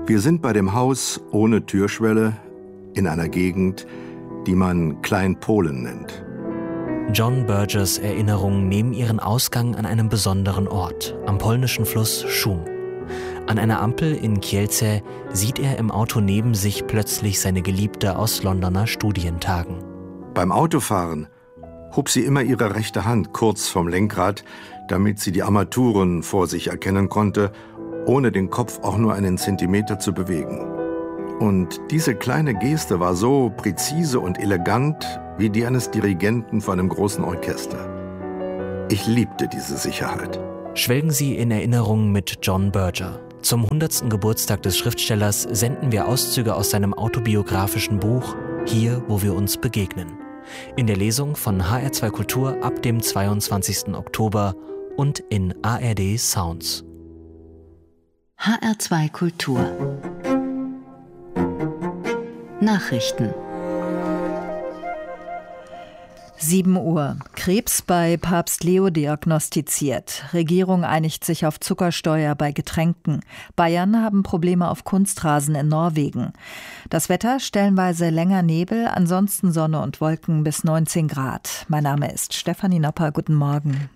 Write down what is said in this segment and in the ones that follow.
Wir sind bei dem Haus ohne Türschwelle in einer Gegend, die man Klein-Polen nennt. John Bergers Erinnerungen nehmen ihren Ausgang an einem besonderen Ort, am polnischen Fluss Szum. An einer Ampel in Kielce sieht er im Auto neben sich plötzlich seine Geliebte aus Londoner Studientagen. Beim Autofahren hob sie immer ihre rechte Hand kurz vom Lenkrad, damit sie die Armaturen vor sich erkennen konnte, ohne den Kopf auch nur einen Zentimeter zu bewegen. Und diese kleine Geste war so präzise und elegant wie die eines Dirigenten vor einem großen Orchester. Ich liebte diese Sicherheit. Schwelgen Sie in Erinnerungen mit John Berger. Zum 100. Geburtstag des Schriftstellers senden wir Auszüge aus seinem autobiografischen Buch »Hier, wo wir uns begegnen«. In der Lesung von HR2 Kultur ab dem 22. Oktober und in ARD Sounds. HR2 Kultur Nachrichten 7 Uhr. Krebs bei Papst Leo diagnostiziert. Regierung einigt sich auf Zuckersteuer bei Getränken. Bayern haben Probleme auf Kunstrasen in Norwegen. Das Wetter stellenweise länger Nebel, ansonsten Sonne und Wolken bis 19 Grad. Mein Name ist Stefanie Nopper. Guten Morgen.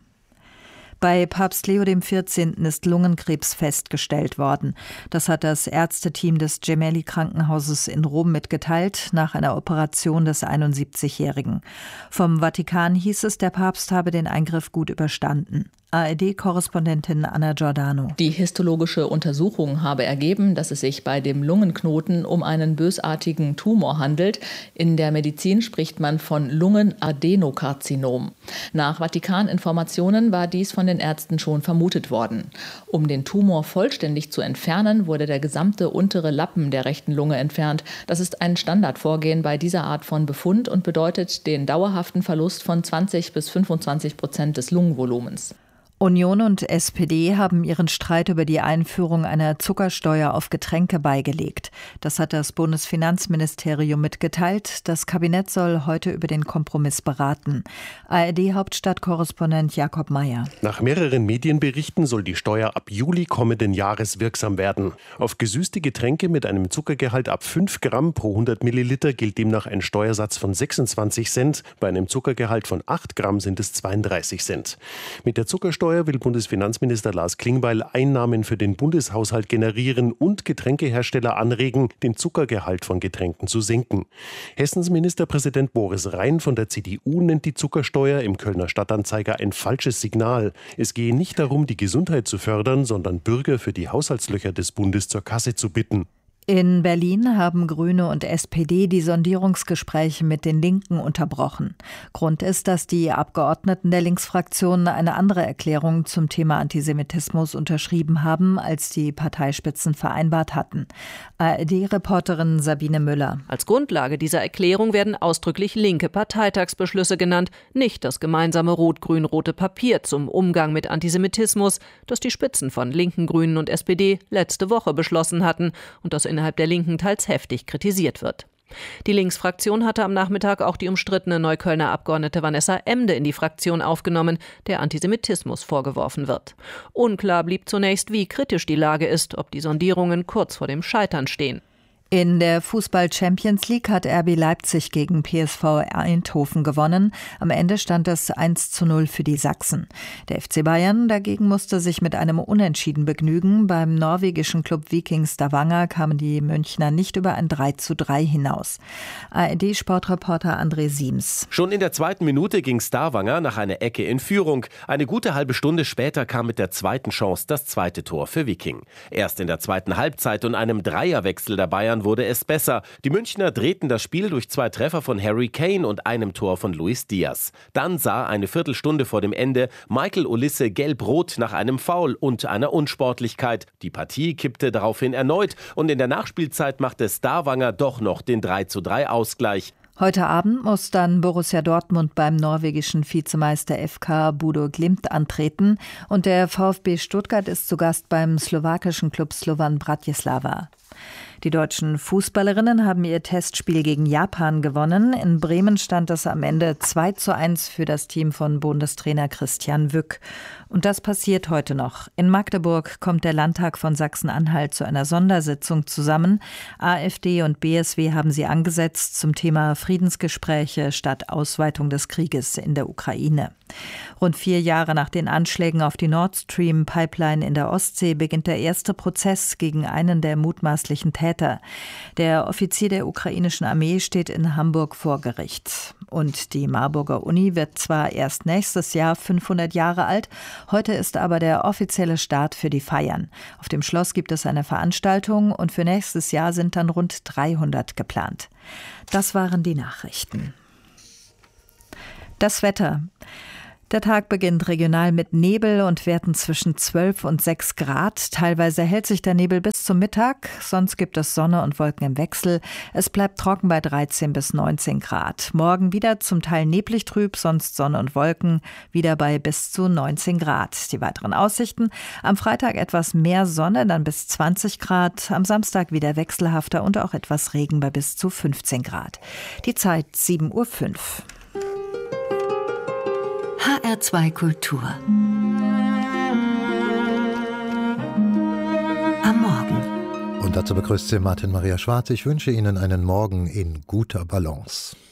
Bei Papst Leo XIV. Ist Lungenkrebs festgestellt worden. Das hat das Ärzteteam des Gemelli-Krankenhauses in Rom mitgeteilt, nach einer Operation des 71-Jährigen. Vom Vatikan hieß es, der Papst habe den Eingriff gut überstanden. ARD-Korrespondentin Anna Giordano. Die histologische Untersuchung habe ergeben, dass es sich bei dem Lungenknoten um einen bösartigen Tumor handelt. In der Medizin spricht man von Lungenadenokarzinom. Nach Vatikaninformationen war dies von den Ärzten schon vermutet worden. Um den Tumor vollständig zu entfernen, wurde der gesamte untere Lappen der rechten Lunge entfernt. Das ist ein Standardvorgehen bei dieser Art von Befund und bedeutet den dauerhaften Verlust von 20-25% des Lungenvolumens. Union und SPD haben ihren Streit über die Einführung einer Zuckersteuer auf Getränke beigelegt. Das hat das Bundesfinanzministerium mitgeteilt. Das Kabinett soll heute über den Kompromiss beraten. ARD-Hauptstadtkorrespondent Jakob Mayer. Nach mehreren Medienberichten soll die Steuer ab Juli kommenden Jahres wirksam werden. Auf gesüßte Getränke mit einem Zuckergehalt ab 5 Gramm pro 100 Milliliter gilt demnach ein Steuersatz von 26 Cent. Bei einem Zuckergehalt von 8 Gramm sind es 32 Cent. Mit der Zuckersteuer will Bundesfinanzminister Lars Klingbeil Einnahmen für den Bundeshaushalt generieren und Getränkehersteller anregen, den Zuckergehalt von Getränken zu senken. Hessens Ministerpräsident Boris Rhein von der CDU nennt die Zuckersteuer im Kölner Stadtanzeiger ein falsches Signal. Es gehe nicht darum, die Gesundheit zu fördern, sondern Bürger für die Haushaltslöcher des Bundes zur Kasse zu bitten. In Berlin haben Grüne und SPD die Sondierungsgespräche mit den Linken unterbrochen. Grund ist, dass die Abgeordneten der Linksfraktion eine andere Erklärung zum Thema Antisemitismus unterschrieben haben, als die Parteispitzen vereinbart hatten. ARD-Reporterin Sabine Müller. Als Grundlage dieser Erklärung werden ausdrücklich linke Parteitagsbeschlüsse genannt, nicht das gemeinsame rot-grün-rote Papier zum Umgang mit Antisemitismus, das die Spitzen von Linken, Grünen und SPD letzte Woche beschlossen hatten und das innerhalb der Linken teils heftig kritisiert wird. Die Linksfraktion hatte am Nachmittag auch die umstrittene Neuköllner Abgeordnete Vanessa Emde in die Fraktion aufgenommen, der Antisemitismus vorgeworfen wird. Unklar blieb zunächst, wie kritisch die Lage ist, ob die Sondierungen kurz vor dem Scheitern stehen. In der Fußball-Champions League hat RB Leipzig gegen PSV Eindhoven gewonnen. Am Ende stand es 1:0 für die Sachsen. Der FC Bayern dagegen musste sich mit einem Unentschieden begnügen. Beim norwegischen Club Viking Stavanger kamen die Münchner nicht über ein 3:3 hinaus. ARD-Sportreporter André Siems. Schon in der 2. Minute ging Stavanger nach einer Ecke in Führung. Eine gute halbe Stunde später kam mit der zweiten Chance das zweite Tor für Viking. Erst in der zweiten Halbzeit und einem Dreierwechsel der Bayern wurde es besser. Die Münchner drehten das Spiel durch 2 Treffer von Harry Kane und einem Tor von Luis Diaz. Dann sah eine Viertelstunde vor dem Ende Michael Olise gelb-rot nach einem Foul und einer Unsportlichkeit. Die Partie kippte daraufhin erneut und in der Nachspielzeit machte Stavanger doch noch den 3:3 Ausgleich. Heute Abend muss dann Borussia Dortmund beim norwegischen Vizemeister FK Bodo Glimt antreten und der VfB Stuttgart ist zu Gast beim slowakischen Klub Slovan Bratislava. Die deutschen Fußballerinnen haben ihr Testspiel gegen Japan gewonnen. In Bremen stand es am Ende 2:1 für das Team von Bundestrainer Christian Wück. Und das passiert heute noch. In Magdeburg kommt der Landtag von Sachsen-Anhalt zu einer Sondersitzung zusammen. AfD und BSW haben sie angesetzt zum Thema Friedensgespräche statt Ausweitung des Krieges in der Ukraine. Rund 4 Jahre nach den Anschlägen auf die Nord Stream Pipeline in der Ostsee beginnt der erste Prozess gegen einen der mutmaßlichen Täter. Der Offizier der ukrainischen Armee steht in Hamburg vor Gericht. Und die Marburger Uni wird zwar erst nächstes Jahr 500 Jahre alt, heute ist aber der offizielle Start für die Feiern. Auf dem Schloss gibt es eine Veranstaltung und für nächstes Jahr sind dann rund 300 geplant. Das waren die Nachrichten. Das Wetter. Der Tag beginnt regional mit Nebel und Werten zwischen 12 und 6 Grad. Teilweise hält sich der Nebel bis zum Mittag, sonst gibt es Sonne und Wolken im Wechsel. Es bleibt trocken bei 13 bis 19 Grad. Morgen wieder zum Teil neblig trüb, sonst Sonne und Wolken, wieder bei bis zu 19 Grad. Die weiteren Aussichten: am Freitag etwas mehr Sonne, dann bis 20 Grad. Am Samstag wieder wechselhafter und auch etwas Regen bei bis zu 15 Grad. Die Zeit 7:05 Uhr. HR2 Kultur. Am Morgen. Und dazu begrüßt Sie Martin Maria Schwarz. Ich wünsche Ihnen einen Morgen in guter Balance.